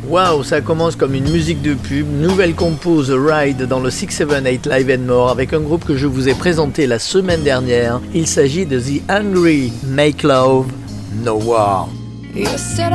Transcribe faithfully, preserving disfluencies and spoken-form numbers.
Waouh, ça commence comme une musique de pub, nouvelle compo The Ride dans le six seven eight Live and More avec un groupe que je vous ai présenté la semaine dernière. Il s'agit de The Hungry Make Love No War. You said